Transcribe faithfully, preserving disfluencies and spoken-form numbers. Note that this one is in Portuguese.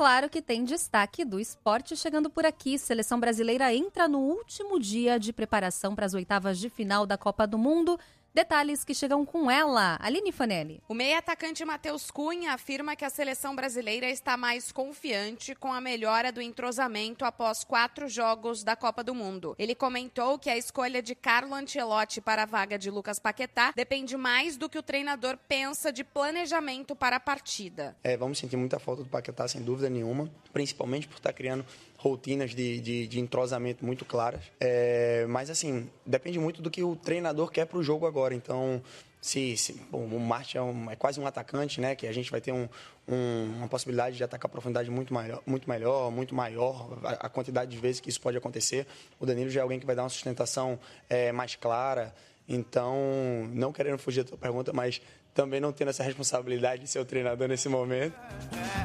claro que tem destaque do esporte chegando por aqui. Seleção brasileira entra no último dia de preparação para as oitavas de final da Copa do Mundo. Detalhes que chegam com ela, Aline Fanelli. O meia-atacante Matheus Cunha afirma que a seleção brasileira está mais confiante com a melhora do entrosamento após quatro jogos da Copa do Mundo. Ele comentou que a escolha de Carlo Ancelotti para a vaga de Lucas Paquetá depende mais do que o treinador pensa de planejamento para a partida. É, vamos sentir muita falta do Paquetá, sem dúvida nenhuma, principalmente por estar criando rotinas de, de, de entrosamento muito claras. É, mas, assim, depende muito do que o treinador quer para o jogo agora. Então, se, se bom, o Martin é, um, é quase um atacante, né? Que a gente vai ter um, um, uma possibilidade de atacar a profundidade muito, maior, muito melhor, muito maior, a, a quantidade de vezes que isso pode acontecer. O Danilo já é alguém que vai dar uma sustentação é, mais clara. Então, não querendo fugir da tua pergunta, mas também não tendo essa responsabilidade de ser o treinador nesse momento.